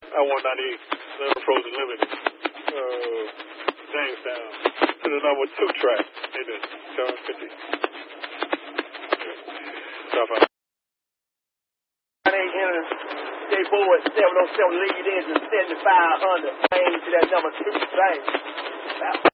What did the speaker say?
I-198, Frozen Limited, Jamestown, to the number 2 track, in the turn 50. Stop out. They board 707 lead engine 75 under, aim to that number 2 track.